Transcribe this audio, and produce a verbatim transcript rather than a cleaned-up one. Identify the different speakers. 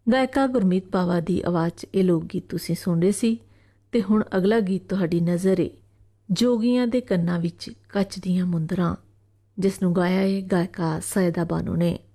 Speaker 1: ਗਾਇਕਾ ਗੁਰਮੀਤ ਪਾਵਾ ਦੀ ਆਵਾਜ਼ 'ਚ ਇਹ ਲੋਕ ਗੀਤ ਤੁਸੀਂ ਸੁਣ ਰਹੇ ਸੀ। ਤੇ ਹੁਣ ਅਗਲਾ ਗੀਤ ਤੁਹਾਡੀ ਨਜ਼ਰ ਏ ਜੋਗੀਆਂ ਦੇ ਕੰਨਾਂ ਵਿੱਚ ਕੱਚ ਦੀਆਂ ਮੁੰਦਰਾਂ, ਜਿਸ ਨੂੰ ਗਾਇਆ ਏ ਗਾਇਕਾ ਸਈਦਾ ਬਾਨੋ ਨੇ।